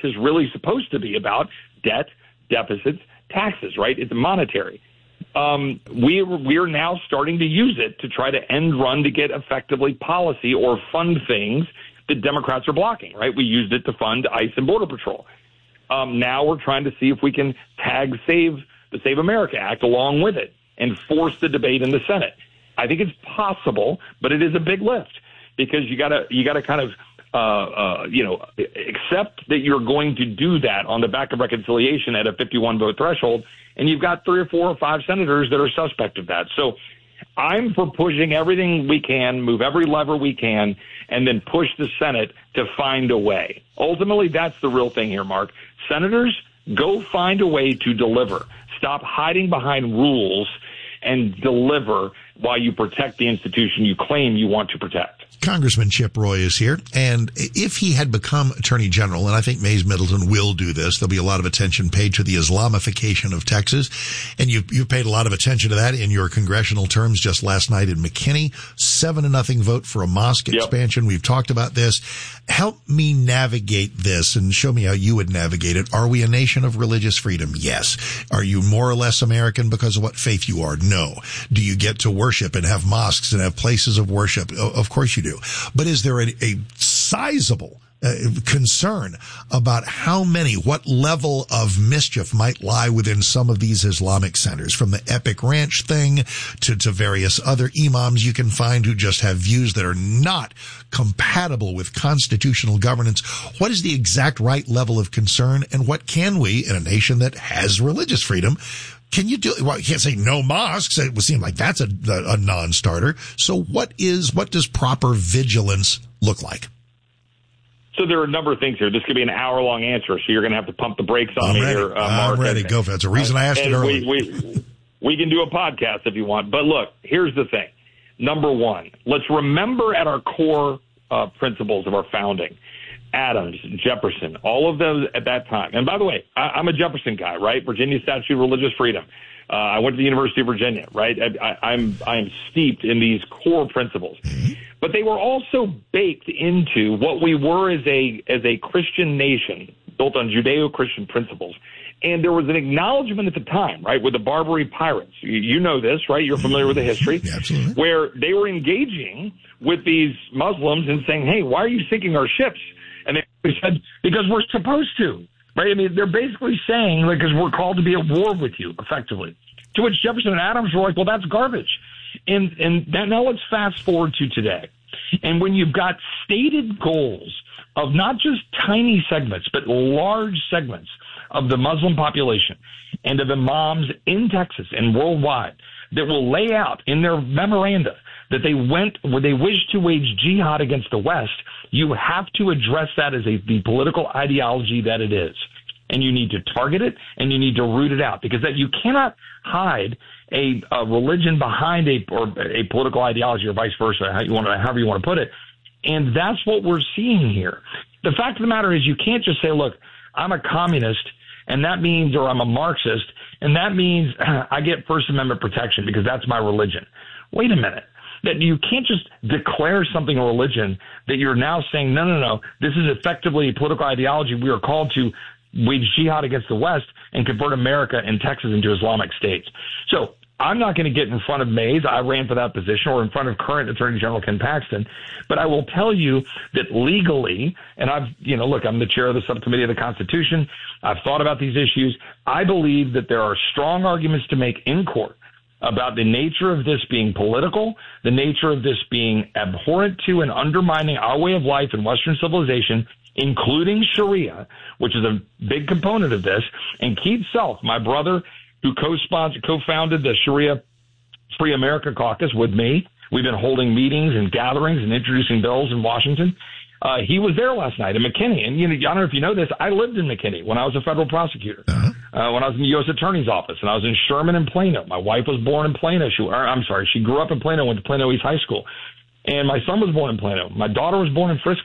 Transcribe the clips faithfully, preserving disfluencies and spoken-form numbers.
is really supposed to be about debt, deficits, taxes, right? It's monetary. Um, we, we're now starting to use it to try to end run to get effectively policy or fund things that Democrats are blocking, right? We used it to fund ICE and Border Patrol. Um, now we're trying to see if we can tag Save the Save America Act along with it and force the debate in the Senate. I think it's possible, but it is a big lift because you gotta you gotta kind of uh, uh, you know accept that you're going to do that on the back of reconciliation at a fifty-one vote threshold, and you've got three or four or five senators that are suspect of that. So I'm for pushing everything we can, move every lever we can, and then push the Senate to find a way. Ultimately, that's the real thing here, Mark. Senators, go find a way to deliver. Stop hiding behind rules and deliver while you protect the institution you claim you want to protect. Congressman Chip Roy is here, and if he had become Attorney General, and I think Mays Middleton will do this, there'll be a lot of attention paid to the Islamification of Texas, and you you paid a lot of attention to that in your congressional terms just last night in McKinney. Seven to nothing vote for a mosque yep. expansion. We've talked about this. Help me navigate this and show me how you would navigate it. Are we a nation of religious freedom? Yes. Are you more or less American because of what faith you are? No. Do you get to worship and have mosques and have places of worship? Of course you do. But is there a, a sizable uh, concern about how many, what level of mischief might lie within some of these Islamic centers, from the Epic Ranch thing to, to various other imams you can find who just have views that are not compatible with constitutional governance? What is the exact right level of concern, and what can we, in a nation that has religious freedom, can you do? Well, you can't say no mosques. It would seem like that's a, a non-starter. So, what is what does proper vigilance look like? So there are a number of things here. This could be an hour-long answer, so you're going to have to pump the brakes on I'm me ready. here, uh, Mark. I'm ready. Go for it. That's the reason I asked and it earlier. We, we, we can do a podcast if you want. But look, here's the thing. Number one, let's remember at our core uh, principles of our founding, Adams, Jefferson, all of those at that time. And by the way, I, I'm a Jefferson guy, right? Virginia Statute of Religious Freedom. Uh, I went to the University of Virginia, right? I, I, I'm I'm steeped in these core principles, but they were also baked into what we were as a as a Christian nation built on Judeo-Christian principles. And there was an acknowledgement at the time, right, with the Barbary pirates. You, you know this, right? You're familiar with the history, yeah, absolutely. Where they were engaging with these Muslims and saying, "Hey, why are you sinking our ships?" And they said, because we're supposed to, right? I mean, they're basically saying, like, because we're called to be at war with you, effectively. To which Jefferson and Adams were like, well, that's garbage. And, and that, now let's fast forward to today. And when you've got stated goals of not just tiny segments, but large segments of the Muslim population and of imams in Texas and worldwide that will lay out in their memoranda that they went where they wish to wage jihad against the West, you have to address that as a, the political ideology that it is. And you need to target it and you need to root it out, because that you cannot hide a, a religion behind a or a political ideology or vice versa, how you want to, however you want to put it. And that's what we're seeing here. The fact of the matter is you can't just say, look, I'm a communist and that means, or I'm a Marxist, and that means I get First Amendment protection because that's my religion. Wait a minute. That you can't just declare something a religion that you're now saying, no, no, no, this is effectively a political ideology. We are called to wage jihad against the West and convert America and Texas into Islamic states. So I'm not going to get in front of Mays. I ran for that position, or in front of current Attorney General Ken Paxton. But I will tell you that legally, and I've, you know, look, I'm the chair of the subcommittee of the Constitution. I've thought about these issues. I believe that there are strong arguments to make in court about the nature of this being political, the nature of this being abhorrent to and undermining our way of life in Western civilization, including Sharia, which is a big component of this. And Keith Self, my brother, who co-sponsored, co-founded the Sharia Free America Caucus with me, we've been holding meetings and gatherings and introducing bills in Washington. Uh, he was there last night in McKinney. And you know, I don't know if you know this, I lived in McKinney when I was a federal prosecutor, uh-huh. uh, when I was in the U S Attorney's Office, and I was in Sherman and Plano. My wife was born in Plano. She, or, I'm sorry, she grew up in Plano, went to Plano East High School. And my son was born in Plano. My daughter was born in Frisco.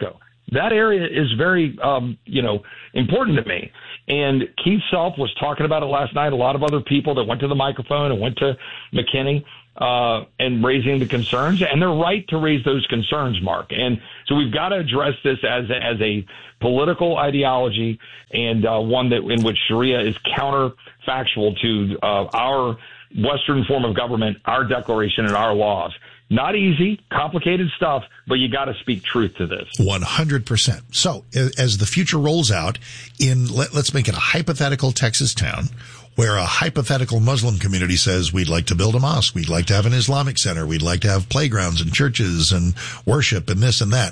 That area is very, um, you know, important to me. And Keith Self was talking about it last night. A lot of other people that went to the microphone and went to McKinney uh, and raising the concerns. And they're right to raise those concerns, Mark. And so we've got to address this as a, as a political ideology and uh, one that in which Sharia is counterfactual to uh, our Western form of government, our declaration, and our laws. Not easy, complicated stuff, but you got to speak truth to this. one hundred percent. So as the future rolls out, in let, let's make it a hypothetical Texas town where a hypothetical Muslim community says, we'd like to build a mosque, we'd like to have an Islamic center, we'd like to have playgrounds and churches and worship and this and that.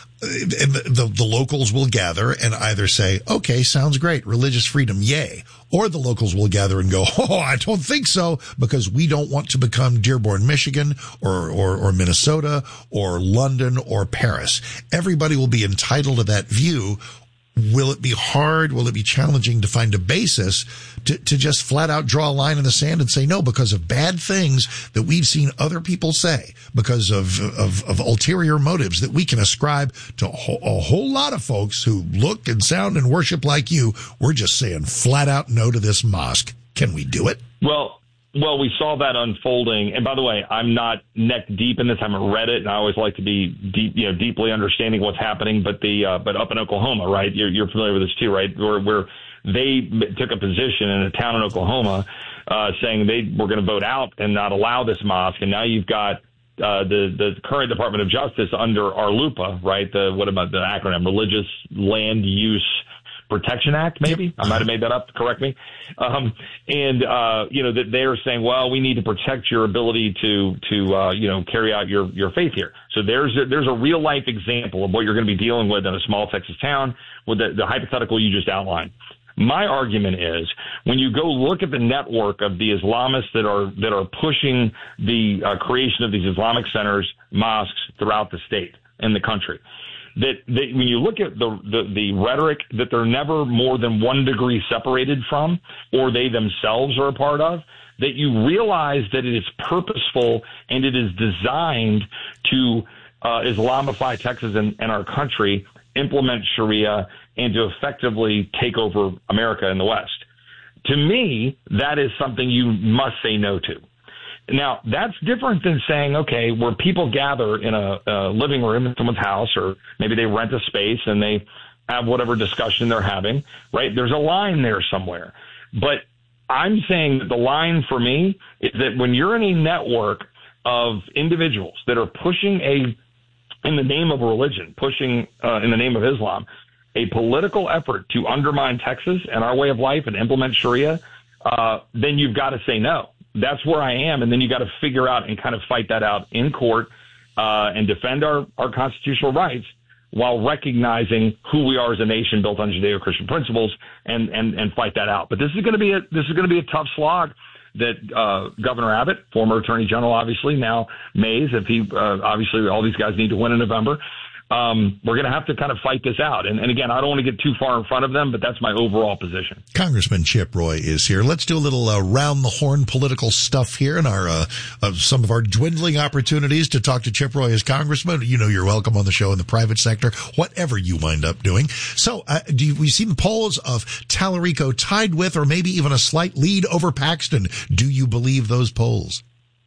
And the, the, the locals will gather and either say, okay, sounds great, religious freedom, yay. Or the locals will gather and go, oh, I don't think so, because we don't want to become Dearborn, Michigan, or, or, or Minnesota, or London, or Paris. Everybody will be entitled to that view. Will it be hard? Will it be challenging to find a basis to, to just flat out draw a line in the sand and say no because of bad things that we've seen other people say, because of, of, of ulterior motives that we can ascribe to a whole, a whole lot of folks who look and sound and worship like you? We're just saying flat out no to this mosque. Can we do it? Well, Well, we saw that unfolding. And by the way, I'm not neck deep in this. I haven't read it, and I always like to be deep, you know, deeply understanding what's happening. But the uh, but up in Oklahoma, right? You're, you're familiar with this too, right? Where, where they took a position in a town in Oklahoma uh, saying they were going to vote out and not allow this mosque. And now you've got uh, the the current Department of Justice under R L U P A, right? The what about the acronym? Religious Land Use Protection Act, maybe? I might have made that up. Correct me. Um, and, uh, you know, that they're saying, well, we need to protect your ability to, to, uh, you know, carry out your, your faith here. So there's a, there's a real life example of what you're going to be dealing with in a small Texas town with the, the hypothetical you just outlined. My argument is when you go look at the network of the Islamists that are, that are pushing the uh, creation of these Islamic centers, mosques throughout the state and the country, that, that when you look at the, the, the rhetoric that they're never more than one degree separated from, or they themselves are a part of, that you realize that it is purposeful and it is designed to uh, Islamify Texas and, and our country, implement Sharia, and to effectively take over America in the West. To me, that is something you must say no to. Now, that's different than saying, okay, where people gather in a, a living room in someone's house, or maybe they rent a space and they have whatever discussion they're having, right? There's a line there somewhere. But I'm saying that the line for me is that when you're in a network of individuals that are pushing a, in the name of religion, pushing uh, in the name of Islam, a political effort to undermine Texas and our way of life and implement Sharia, uh, then you've got to say no. That's where I am. And then you got to figure out and kind of fight that out in court uh, and defend our, our constitutional rights while recognizing who we are as a nation built on Judeo-Christian principles and, and, and fight that out. But this is going to be a, this is going to be a tough slog that uh, Governor Abbott, former Attorney General, obviously, now Mays, if he uh, obviously all these guys need to win in November. Um, we're going to have to kind of fight this out. And, and again, I don't want to get too far in front of them, but that's my overall position. Congressman Chip Roy is here. Let's do a little uh, round the horn political stuff here in our uh, uh, some of our dwindling opportunities to talk to Chip Roy as congressman. You know, you're welcome on the show in the private sector, whatever you wind up doing. So uh, do you, we've seen polls of Tallarico tied with or maybe even a slight lead over Paxton. Do you believe those polls?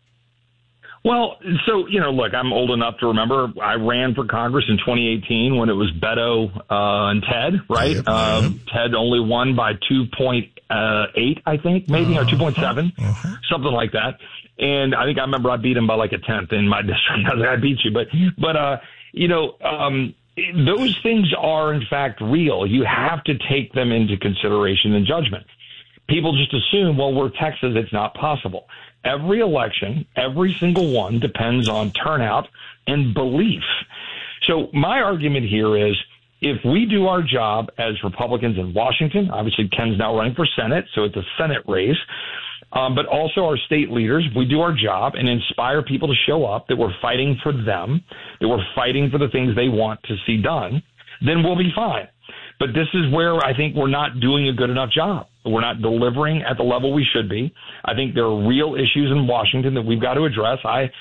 Well, so, you know, look, I'm old enough to remember I ran for Congress in twenty eighteen when it was Beto uh, and Ted, right? Yep, um, yep. Ted only won by two point eight, I think, maybe, uh-huh, or two point seven, uh-huh. something like that. And I think I remember I beat him by like a tenth in my district. I was like, I beat you. But, but uh, you know, um, those things are, in fact, real. You have to take them into consideration and judgment. People just assume, well, we're Texas, it's not possible. Every election, every single one depends on turnout and belief. So my argument here is if we do our job as Republicans in Washington, obviously Ken's now running for Senate, so it's a Senate race, um, but also our state leaders, if we do our job and inspire people to show up, that we're fighting for them, that we're fighting for the things they want to see done, then we'll be fine. But this is where I think we're not doing a good enough job. We're not delivering at the level we should be. I think there are real issues in Washington that we've got to address. I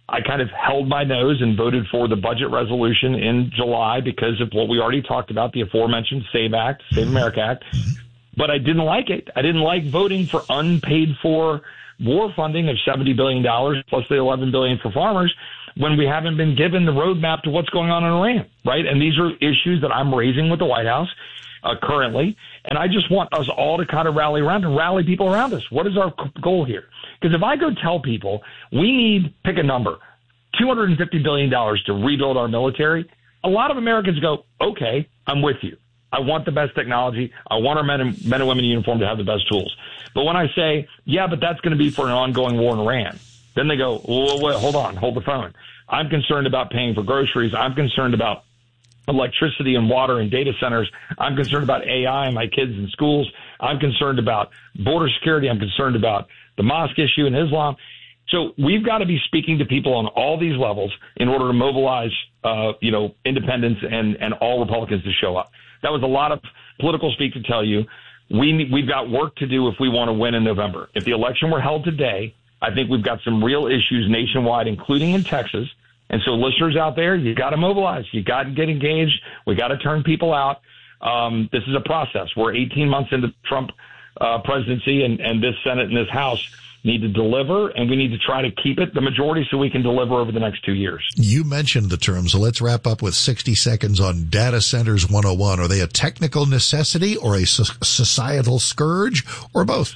I kind of held my nose and voted for the budget resolution in July because of what we already talked about, the aforementioned SAVE Act, Save America Act. But I didn't like it. I didn't like voting for unpaid for war funding of seventy billion dollars plus the eleven billion dollars for farmers when we haven't been given the roadmap to what's going on in Iran, right? And these are issues that I'm raising with the White House uh, currently. And I just want us all to kind of rally around and rally people around us. What is our goal here? Because if I go tell people we need, pick a number, two hundred fifty billion dollars to rebuild our military, a lot of Americans go, okay, I'm with you. I want the best technology. I want our men and, men and women in uniform to have the best tools. But when I say, yeah, but that's going to be for an ongoing war in Iran, then they go, well, wait, hold on, hold the phone. I'm concerned about paying for groceries. I'm concerned about electricity and water and data centers. I'm concerned about A I and my kids in schools. I'm concerned about border security. I'm concerned about the mosque issue in Islam. So we've got to be speaking to people on all these levels in order to mobilize, uh, you know, independents and, and all Republicans to show up. That was a lot of political speak to tell you we, we've got work to do if we want to win in November. If the election were held today, I think we've got some real issues nationwide, including in Texas. And so listeners out there, you got to mobilize. You got to get engaged. We got to turn people out. Um, this is a process. We're eighteen months into Trump uh, presidency, and, and this Senate and this House need to deliver, and we need to try to keep it the majority so we can deliver over the next two years. You mentioned the term, so let's wrap up with sixty seconds on data centers one oh one. Are they a technical necessity or a societal scourge, or both?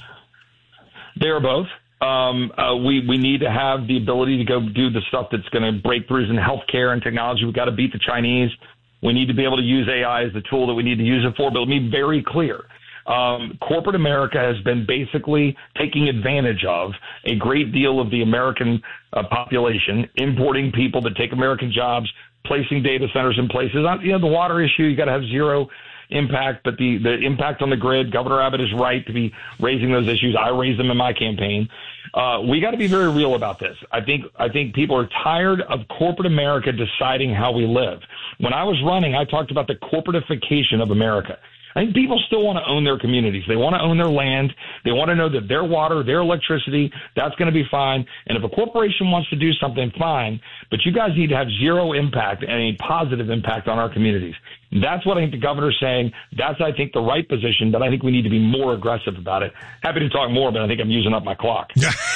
They are both. Um, uh, we, we need to have the ability to go do the stuff that's going to breakthroughs in healthcare and technology. We've got to beat the Chinese. We need to be able to use A I as the tool that we need to use it for. But let me be very clear. Um, corporate America has been basically taking advantage of a great deal of the American uh, population, importing people that take American jobs, placing data centers in places. You know, the water issue, you got to have zero impact, but the, the impact on the grid, Governor Abbott is right to be raising those issues. I raised them in my campaign. Uh, we got to be very real about this. I think, I think people are tired of corporate America deciding how we live. When I was running, I talked about the corporatification of America. I think people still want to own their communities. They want to own their land. They want to know that their water, their electricity, that's going to be fine. And if a corporation wants to do something, fine. But you guys need to have zero impact and a positive impact on our communities. That's what I think the governor's saying. That's, I think, the right position, but I think we need to be more aggressive about it. Happy to talk more, but I think I'm using up my clock.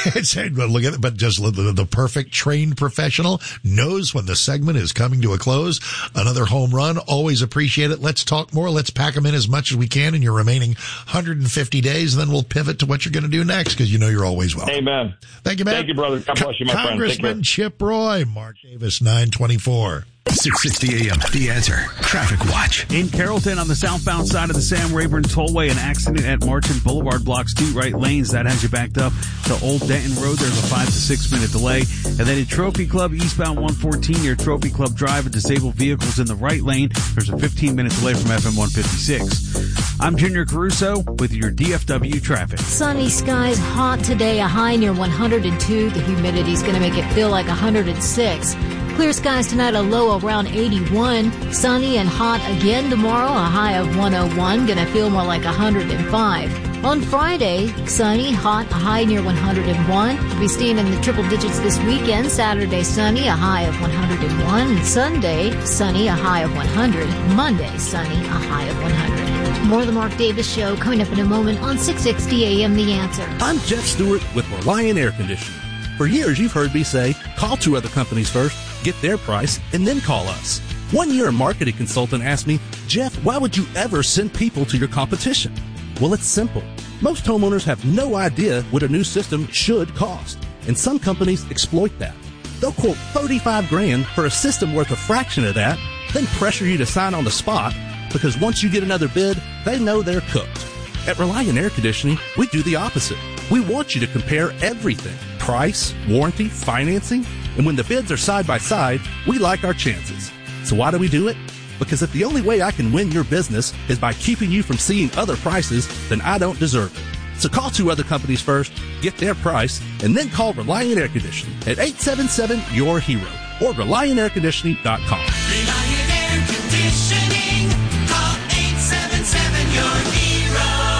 Look at it, but just the, the perfect trained professional knows when the segment is coming to a close. Another home run. Always appreciate it. Let's talk more. Let's pack them in as much as we can in your remaining one hundred fifty days, and then we'll pivot to what you're going to do next, because you know you're always welcome. Amen. Thank you, man. Thank you, brother. God bless you, my friend. Congressman Chip Roy, Mark Davis, nine twenty-four. six sixty A M, The Answer. Traffic Watch. In Carrollton on the southbound side of the Sam Rayburn Tollway, an accident at Martin Boulevard blocks two right lanes. That has you backed up to Old Denton Road. There's a five to six minute delay. And then at Trophy Club eastbound one fourteen near Trophy Club Drive, and disabled vehicles in the right lane. There's a fifteen minute delay from F M one fifty-six. I'm Junior Caruso with your D F W traffic. Sunny skies, hot today, a high near one hundred two. The humidity's going to make it feel like one hundred six. Clear skies tonight, a low around eighty-one. Sunny and hot again tomorrow, a high of one oh one. Gonna feel more like one hundred five. On Friday, sunny, hot, a high near one hundred one. We'll be staying in the triple digits this weekend. Saturday, sunny, a high of one hundred one. Sunday, sunny, a high of one hundred. Monday, sunny, a high of one hundred. More of the Mark Davis Show coming up in a moment on six sixty A M The Answer. I'm Jeff Stewart with Reliant Air Conditioning. For years, you've heard me say, call two other companies first, get their price, and then call us. One year, a marketing consultant asked me, Jeff, why would you ever send people to your competition? Well, it's simple. Most homeowners have no idea what a new system should cost, and some companies exploit that. They'll quote thirty-five grand for a system worth a fraction of that, then pressure you to sign on the spot, because once you get another bid, they know they're cooked. At Reliant Air Conditioning, we do the opposite. We want you to compare everything. Price, warranty, financing, and when the bids are side by side, we like our chances. So why do we do it? Because if the only way I can win your business is by keeping you from seeing other prices, then I don't deserve it. So call two other companies first, get their price, and then call Reliant Air Conditioning at eight seven seven, Y O U R Hero or Reliant Air Conditioning dot com. Reliant Air Conditioning, call eight seven seven, Y O U R Hero.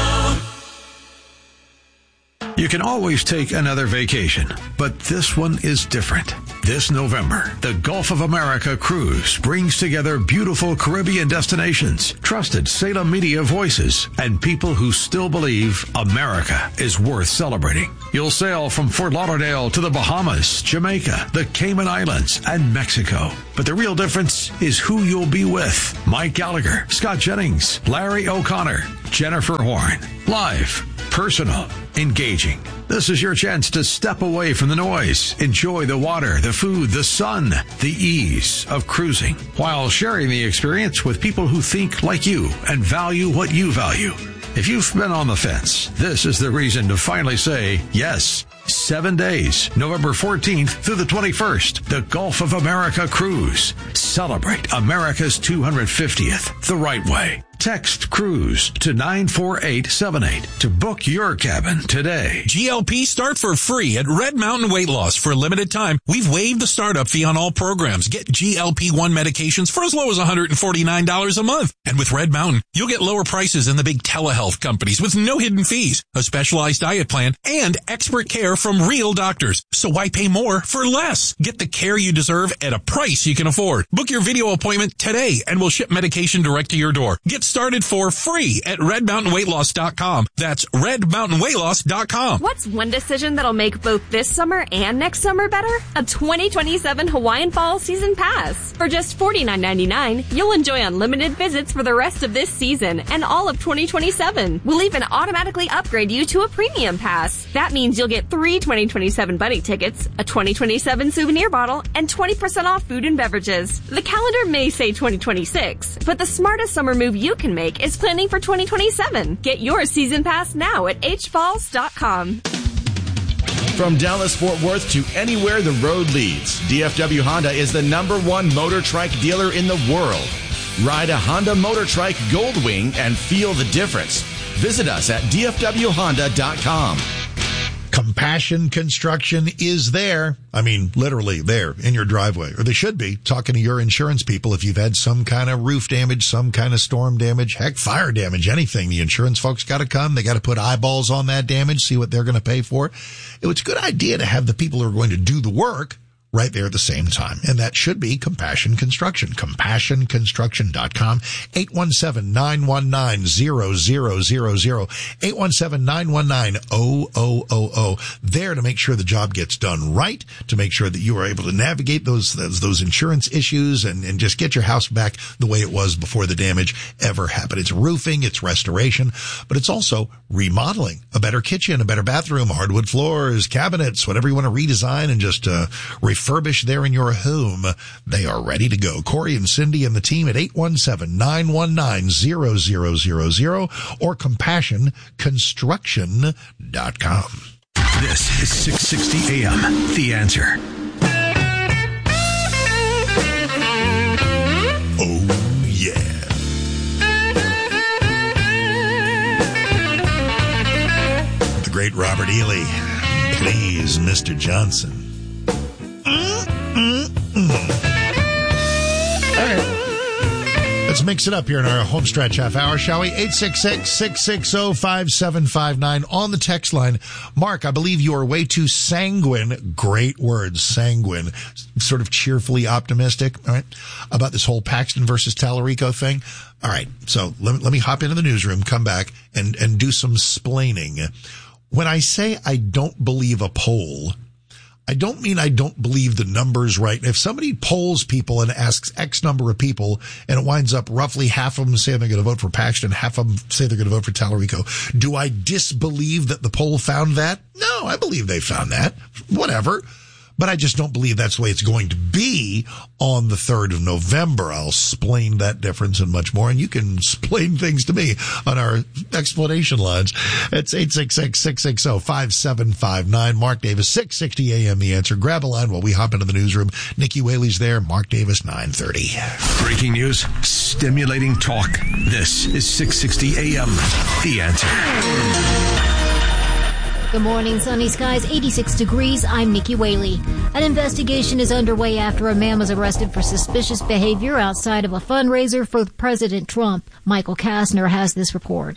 You can always take another vacation, but this one is different. This November, the Gulf of America Cruise brings together beautiful Caribbean destinations, trusted Salem media voices, and people who still believe America is worth celebrating. You'll sail from Fort Lauderdale to the Bahamas, Jamaica, the Cayman Islands, and Mexico. But the real difference is who you'll be with. Mike Gallagher, Scott Jennings, Larry O'Connor, Jennifer Horn. Live, personal, engaging. This is your chance to step away from the noise, enjoy the water, the food, the sun, the ease of cruising, while sharing the experience with people who think like you and value what you value. If you've been on the fence, this is the reason to finally say yes. Seven days, November fourteenth through the twenty-first, the Gulf of America Cruise. Celebrate America's two hundred fiftieth the right way. Text CRUISE to nine four eight seven eight to book your cabin today. G L P start for free at Red Mountain Weight Loss. For a limited time, we've waived the startup fee on all programs. Get G L P one medications for as low as one hundred forty-nine dollars a month. And with Red Mountain, you'll get lower prices than the big telehealth companies with no hidden fees, a specialized diet plan, and expert care from real doctors. So why pay more for less? Get the care you deserve at a price you can afford. Book your video appointment today and we'll ship medication direct to your door. Get started for free at red mountain weight loss dot com. That's red mountain weight loss dot com. What's one decision that'll make both this summer and next summer better? A twenty twenty-seven Hawaiian Fall Season Pass. For just forty-nine ninety-nine, you'll enjoy unlimited visits for the rest of this season and all of twenty twenty-seven. We'll even automatically upgrade you to a premium pass. That means you'll get three twenty twenty-seven buddy tickets, a twenty twenty-seven souvenir bottle, and twenty percent off food and beverages. The calendar may say twenty twenty-six, but the smartest summer move you can make is planning for twenty twenty-seven. Get your season pass now at h falls dot com. From Dallas-Fort Worth to anywhere the road leads, D F W Honda is the number one motor trike dealer in the world. Ride a Honda Motor Trike Goldwing and feel the difference. Visit us at d f w honda dot com. Compassion Construction is there. I mean, literally there in your driveway, or they should be, talking to your insurance people if you've had some kind of roof damage, some kind of storm damage, heck, fire damage, anything. The insurance folks got to come. They got to put eyeballs on that damage, see what they're going to pay for. It's a good idea to have the people who are going to do the work right there at the same time. And that should be Compassion Construction. compassion construction dot com. eight one seven, nine one nine, zero zero zero zero. eight one seven, nine one nine, zero zero zero zero. There to make sure the job gets done right, to make sure that you are able to navigate those those, those insurance issues and, and just get your house back the way it was before the damage ever happened. It's roofing, it's restoration, but it's also remodeling. A better kitchen, a better bathroom, hardwood floors, cabinets, whatever you want to redesign and just uh, refurbish there in your home. They are ready to go. Corey and Cindy and the team at eight one seven, nine one nine, zero zero zero zero or compassion construction dot com. This is six sixty A M. The Answer. Oh, yeah. The great Robert Ely. Please, Mister Johnson. All right. Let's mix it up here in our home stretch half hour, shall we? eight six six, six six zero, five seven five nine on the text line. Mark, I believe you are way too sanguine. Great words, sanguine. Sort of cheerfully optimistic, all right, about this whole Paxton versus Tallarico thing. All right, so let me, let me hop into the newsroom, come back, and, and do some splaining. When I say I don't believe a poll, I don't mean I don't believe the numbers right. If somebody polls people and asks X number of people and it winds up roughly half of them say they're going to vote for Paxton, half of them say they're going to vote for Tallarico, do I disbelieve that the poll found that? No, I believe they found that. Whatever. But I just don't believe that's the way it's going to be on the third of November. I'll explain that difference and much more. And you can explain things to me on our explanation lines. It's eight six six, six six zero, five seven five nine. Mark Davis, six sixty A M. The Answer. Grab a line while we hop into the newsroom. Nikki Whaley's there. Mark Davis, nine thirty. Breaking news, stimulating talk. This is six sixty A M. The Answer. Good morning, sunny skies, eighty-six degrees. I'm Nikki Whaley. An investigation is underway after a man was arrested for suspicious behavior outside of a fundraiser for President Trump. Michael Kastner has this report.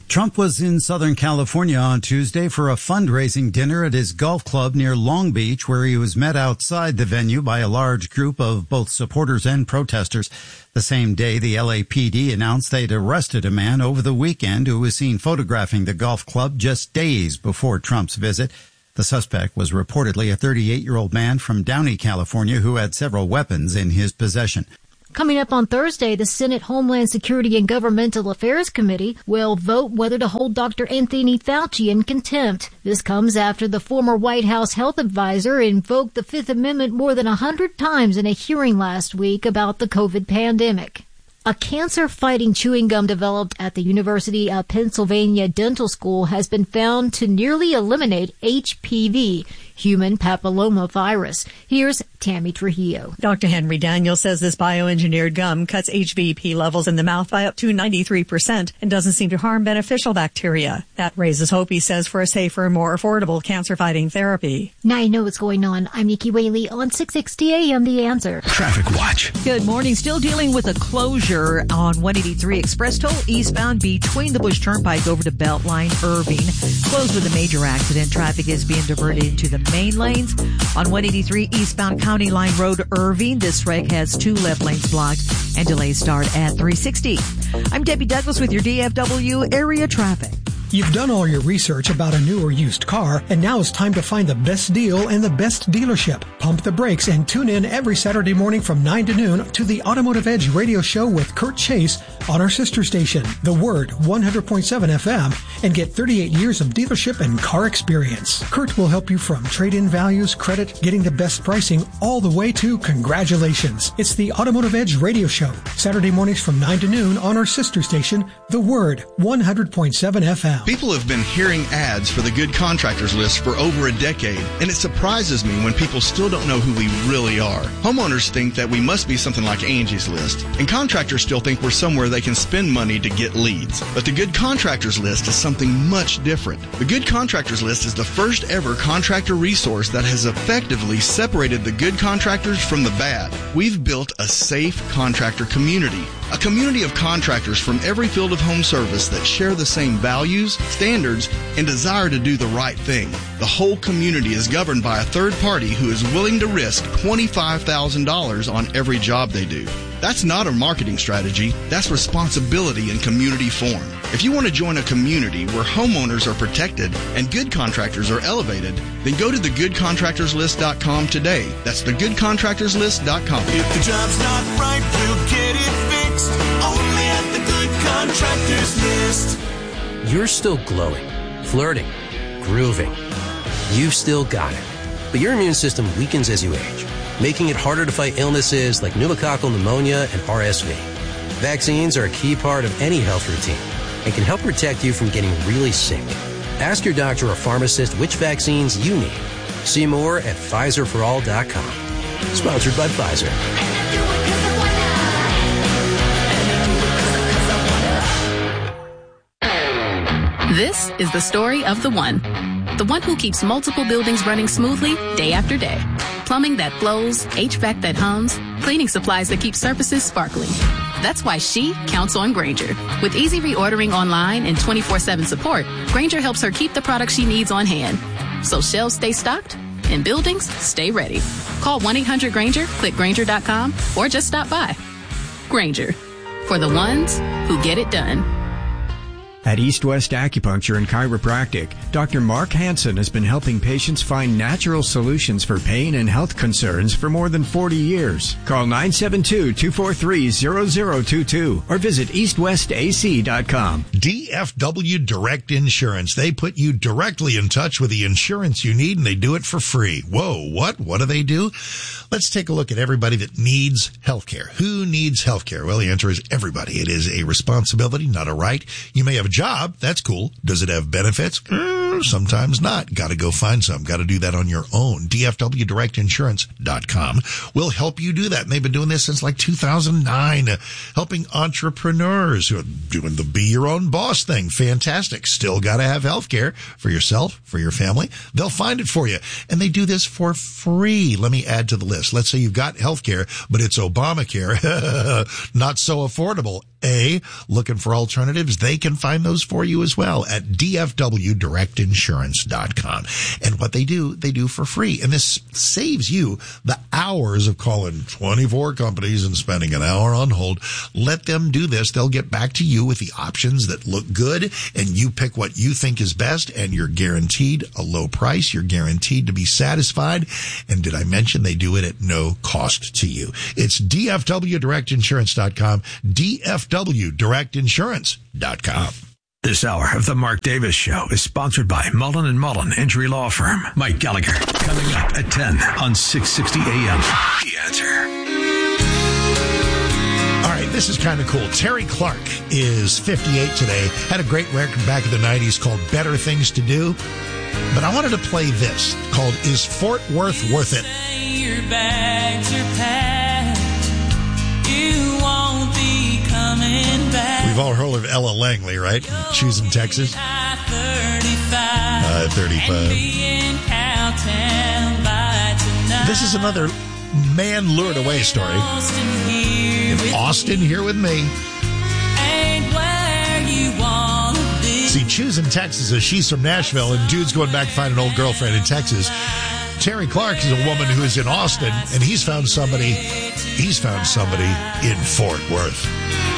Trump was in Southern California on Tuesday for a fundraising dinner at his golf club near Long Beach, where he was met outside the venue by a large group of both supporters and protesters. The same day, the L A P D announced they'd arrested a man over the weekend who was seen photographing the golf club just days before Trump's visit. The suspect was reportedly a thirty-eight-year-old man from Downey, California, who had several weapons in his possession. Coming up on Thursday, the Senate Homeland Security and Governmental Affairs Committee will vote whether to hold Doctor Anthony Fauci in contempt. This comes after the former White House health advisor invoked the Fifth Amendment more than a hundred times in a hearing last week about the COVID pandemic. A cancer-fighting chewing gum developed at the University of Pennsylvania Dental School has been found to nearly eliminate H P V, human papillomavirus. Here's Tammy Trujillo. Doctor Henry Daniels says this bioengineered gum cuts H V P levels in the mouth by up to ninety-three percent and doesn't seem to harm beneficial bacteria. That raises hope, he says, for a safer, more affordable cancer-fighting therapy. Now you know what's going on. I'm Nikki Whaley on six sixty A M The Answer. Traffic Watch. Good morning. Still dealing with a closure on one eighty-three Express Toll eastbound between the Bush Turnpike over to Beltline Irving. Closed with a major accident. Traffic is being diverted into the main lanes. On one eighty-three eastbound County Line Road Irving, this wreck has two left lanes blocked and delays start at three sixty. I'm Debbie Douglas with your D F W area traffic. You've done all your research about a new or used car, and now it's time to find the best deal and the best dealership. Pump the brakes and tune in every Saturday morning from nine to noon to the Automotive Edge radio show with Kurt Chase on our sister station, The Word, one hundred point seven F M, and get thirty-eight years of dealership and car experience. Kurt will help you from trade-in values, credit, getting the best pricing, all the way to congratulations. It's the Automotive Edge radio show, Saturday mornings from nine to noon on our sister station, The Word, one hundred point seven F M. People have been hearing ads for the Good Contractors List for over a decade, and it surprises me when people still don't know who we really are. Homeowners think that we must be something like Angie's List, and contractors still think we're somewhere they can spend money to get leads. But the Good Contractors List is something much different. The Good Contractors List is the first ever contractor resource that has effectively separated the good contractors from the bad. We've built a safe contractor community, a community of contractors from every field of home service that share the same values, standards, and desire to do the right thing. The whole community is governed by a third party who is willing to risk twenty-five thousand dollars on every job they do. That's not a marketing strategy. That's responsibility in community form. If you want to join a community where homeowners are protected and good contractors are elevated, then go to the good contractors list dot com today. That's the good contractors list dot com. If the job's not right, we'll get it fixed. Only at the Good Contractors List. You're still glowing, flirting, grooving. You've still got it. But your immune system weakens as you age, making it harder to fight illnesses like pneumococcal pneumonia and R S V. Vaccines are a key part of any health routine and can help protect you from getting really sick. Ask your doctor or pharmacist which vaccines you need. See more at Pfizer for all dot com. Sponsored by Pfizer. This is the story of the one. The one who keeps multiple buildings running smoothly day after day. Plumbing that flows, H V A C that hums, cleaning supplies that keep surfaces sparkling. That's why she counts on Grainger. With easy reordering online and twenty-four seven support, Grainger helps her keep the products she needs on hand. So shelves stay stocked and buildings stay ready. Call one eight hundred Grainger, click Grainger dot com, or just stop by. Grainger. For the ones who get it done. At East West Acupuncture and Chiropractic, Doctor Mark Hansen has been helping patients find natural solutions for pain and health concerns for more than forty years. Call nine seven two, two four three, zero zero two two or visit east west a c dot com. D F W Direct Insurance. They put you directly in touch with the insurance you need, and they do it for free. Whoa, what? What do they do? Let's take a look at everybody that needs health care. Who needs health care? Well, the answer is everybody. It is a responsibility, not a right. You may have a job. That's cool. Does it have benefits? Mm, sometimes not. Got to go find some. Got to do that on your own. D F W direct insurance dot com will help you do that. And they've been doing this since like two thousand nine, uh, helping entrepreneurs who are doing the be your own boss thing. Fantastic. Still got to have health care for yourself, for your family. They'll find it for you. And they do this for free. Let me add to the list. Let's say you've got health care, but it's Obamacare. Not so affordable. A, looking for alternatives, they can find those for you as well at D F W direct insurance dot com. And what they do, they do for free. And this saves you the hours of calling twenty-four companies and spending an hour on hold. Let them do this. They'll get back to you with the options that look good, and you pick what you think is best, and you're guaranteed a low price. You're guaranteed to be satisfied. And did I mention they do it at no cost to you? It's D F W direct insurance dot com, D F W direct insurance dot com. This hour of the Mark Davis Show is sponsored by Mullen and Mullen Injury Law Firm. Mike Gallagher, coming up at ten on six sixty A M. The Answer. All right, this is kind of cool. Terry Clark is fifty-eight today. Had a great record back in the nineties called Better Things to Do. But I wanted to play this called Is Fort Worth Worth It? Your bags are packed. You won't be coming back. We've all heard of Ella Langley, right? Choosing Texas. I thirty-five. This is another man lured away story. In Austin, here with me. Ain't where you want to be. See, choosing Texas is she's from Nashville, and dude's going back to find an old girlfriend in Texas. Terry Clark is a woman who is in Austin, and he's found somebody. He's found somebody in Fort Worth.